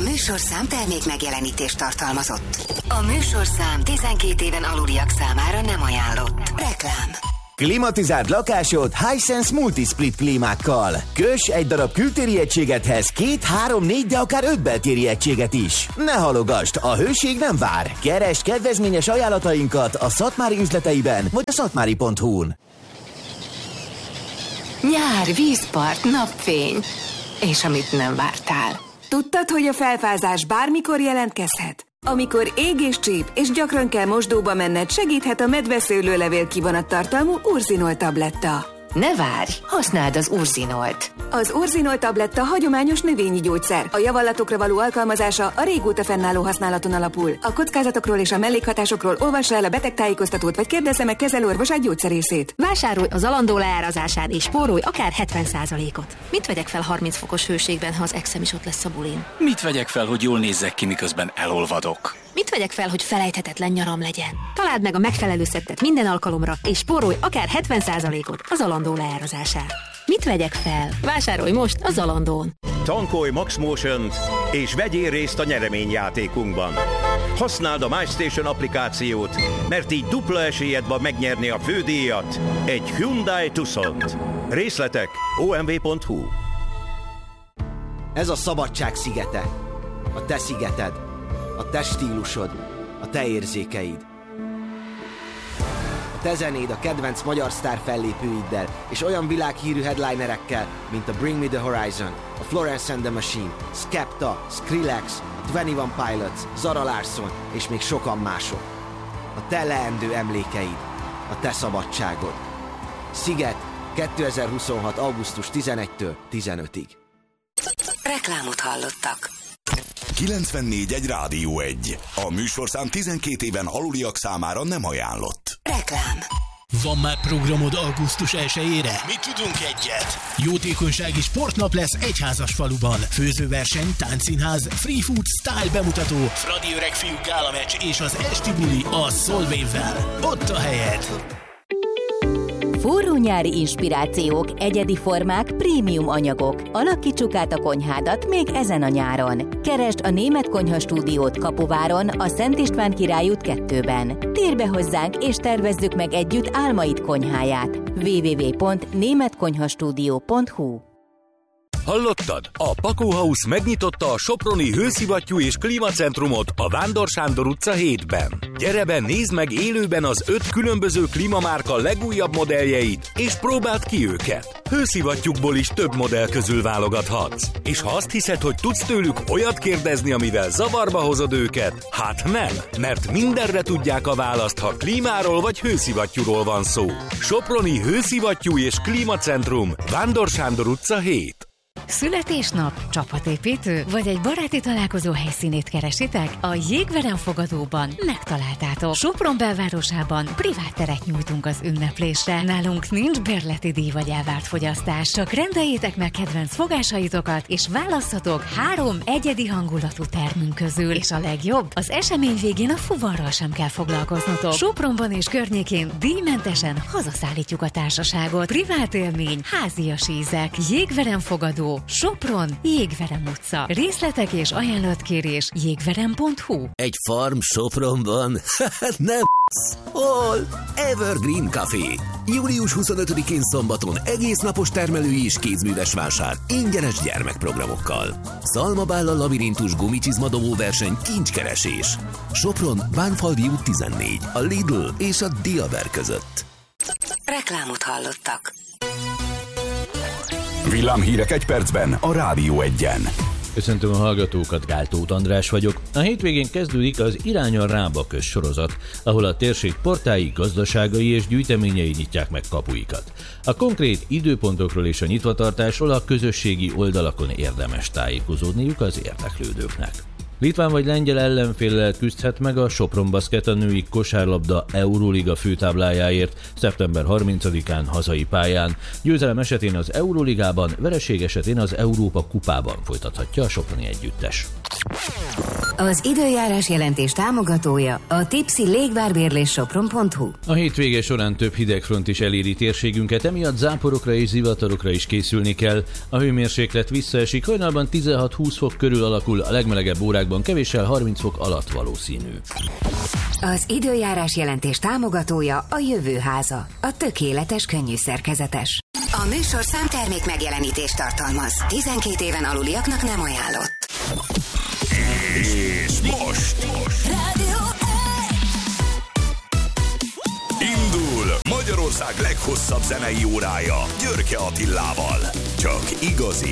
műsorszám termék megjelenítést tartalmazott. A műsorszám 12 éven aluliak számára nem ajánlott. Reklám. Klimatizált lakásod Hisense Multisplit klímákkal. Köss egy darab kültéri egységethez 2, 3, 4, de akár 5 beltéri egységet is. Ne halogasd, a hőség nem vár. Keresd kedvezményes ajánlatainkat a Szatmári üzleteiben vagy a szatmári.hu-n. Nyár, vízpart, napfény. És amit nem vártál. Tudtad, hogy a felfázás bármikor jelentkezhet? Amikor ég és csíp, és gyakran kell mosdóba menned, segíthet a medveszőlőlevél kivonattartalmú Urzinol tabletta. Ne várj, használd az Urzinolt. Az Urzinol tabletta hagyományos növényi gyógyszer. A javallatokra való alkalmazása a régóta fennálló használaton alapul. A kockázatokról és a mellékhatásokról olvassa el a betegtájékoztatót, vagy kérdezze meg kezelőorvosát, gyógyszerészét. Vásárolj az Zalando leárazásán és spórolj akár 70%-ot. Mit vegyek fel 30 fokos hőségben, ha az exem is ott lesz a bulin? Mit vegyek fel, hogy jól nézzek ki, miközben elolvadok? Mit vegyek fel, hogy felejthetetlen nyaram legyen? Találd meg a megfelelő szettet minden alkalomra, és spórolj akár 70%-ot a Zalando leárazásán. Mit vegyek fel? Vásárolj most a Zalandón. Tankolj Max Motion-t, és vegyél részt a nyereményjátékunkban. Használd a MyStation applikációt, mert így dupla esélyed van megnyerni a fődíjat, egy Hyundai Tucsont. Részletek omv.hu. Ez a szabadság szigete. A te szigeted. A te stílusod, a te érzékeid. A te zenéd a kedvenc magyar sztár fellépőiddel, és olyan világhírű headlinerekkel, mint a Bring Me The Horizon, a Florence and the Machine, Skepta, Skrillex, a 21 Pilots, Zara Larsson és még sokan mások. A te leendő emlékeid, a te szabadságod. Sziget 2026. augusztus 11-től 15-ig. Reklámot hallottak. 94.1 Rádió 1. A műsorszám 12 éven aluliak számára nem ajánlott. Reklám. Van már programod augusztus 1-ére? Mi tudunk egyet. Jótékonysági sportnap lesz Egyházasfaluban. Főzőverseny, táncszínház, free food, style bemutató, Fradi öregfiú gálameccs és az esti buli a Solvayvel. Ott a helyed! Forró nyári inspirációk, egyedi formák, prémium anyagok. Alakítsuk át a konyhádat még ezen a nyáron. Keresd a Német Konyha Stúdiót Kapuváron, a Szent István Király út 2-ben. Térj be hozzánk és tervezzük meg együtt álmaid konyháját. www.németkonyhastudio.hu. Hallottad? A Pakó House megnyitotta a soproni hőszivattyú és klímacentrumot a Vándor Sándor utca 7-ben. Gyere be, nézd meg élőben az 5 különböző klímamárka legújabb modelljeit, és próbáld ki őket. Hőszivattyúkból is több modell közül válogathatsz. És ha azt hiszed, hogy tudsz tőlük olyat kérdezni, amivel zavarba hozod őket, hát nem, mert mindenre tudják a választ, ha klímáról vagy hőszivattyúról van szó. Soproni hőszivattyú és klímacentrum, Vándor Sándor utca 7. Születésnap, csapatépítő vagy egy baráti találkozó helyszínét keresitek? A Jégverem fogadóban megtaláltátok. Sopron belvárosában privát teret nyújtunk az ünneplésre. Nálunk nincs bérleti díj vagy elvárt fogyasztás, csak rendeljétek meg kedvenc fogásaitokat, és válasszatok 3 egyedi hangulatú termünk közül. És a legjobb, az esemény végén a fuvarral sem kell foglalkoznotok. Sopronban és környékén díjmentesen hazaszállítjuk a társaságot. Privát élmény, házias ízek, Jégverem fogadó, Sopron, Jégverem utca. Részletek és ajánlatkérés jégverem.hu. Egy farm Sopronban? Nem. Hol? Evergreen Café. Július 25-én szombaton egész napos termelői és kézműves vásár ingyenes gyermekprogramokkal. Szalmabáll a labirintus gumicsizmadobó verseny, kincskeresés. Sopron, Bánfalvi út 14, a Lidl és a Diaber között. Reklámot hallottak. Villámhírek egy percben a Rádió 1-en. Köszöntöm a hallgatókat, Gál Tóth András vagyok. A hétvégén kezdődik az Irány a Rába közsorozat, ahol a térség portái, gazdaságai és gyűjteményei nyitják meg kapuikat. A konkrét időpontokról és a nyitvatartásról a közösségi oldalakon érdemes tájékozódniuk az érdeklődőknek. Litván vagy lengyel ellenféllel küzdhet meg a Sopron Basket a női kosárlabda Euróliga főtáblájáért szeptember 30-án hazai pályán. Győzelem esetén az Euróligában, vereség esetén az Európa kupában folytathatja a soproni együttes. Az időjárás jelentés támogatója a Tipsy légvárbérlés Sopron.hu. A hétvége során több hidegfront is eléri térségünket, emiatt záporokra és zivatarokra is készülni kell. A hőmérséklet visszaesik, hajnalban 16-20 fok körül alakul, a legmelegebb órákban kevéssel 30 fok alatt valószínű. Az időjárás jelentés támogatója a Jövőháza, a tökéletes könnyű szerkezetes. A műsorszám termék megjelenítést tartalmaz. 12 éven aluliaknak nem ajánlott. És most indul Magyarország leghosszabb zenei órája Györke Attilával. Csak igazi